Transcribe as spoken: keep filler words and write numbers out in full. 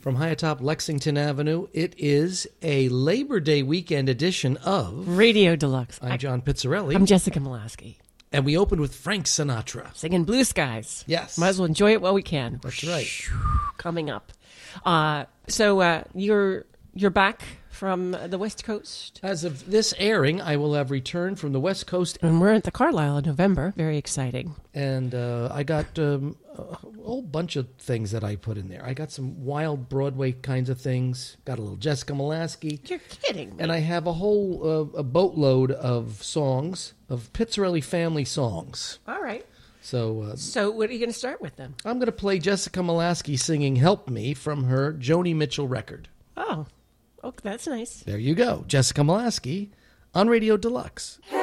From high atop Lexington Avenue, it is a Labor Day weekend edition of Radio Deluxe. I'm John Pizzarelli. I'm Jessica Molaski. And we opened with Frank Sinatra. Singing Blue Skies. Yes. Might as well enjoy it while we can. That's right. Coming up. Uh, so uh, you're you're back from the West Coast? As of this airing, I will have returned from the West Coast. And we're at the Carlisle in November. Very exciting. And uh, I got um, a whole bunch of things that I put in there. I got some wild Broadway kinds of things. Got a little Jessica Molaski. You're kidding me. And I have a whole uh, a boatload of songs, of Pizzarelli family songs. All right. So, uh, so what are you going to start with then? I'm going to play Jessica Molaski singing Help Me from her Joni Mitchell record. Oh, oh, that's nice. There you go. Jessica Molaski on Radio Deluxe.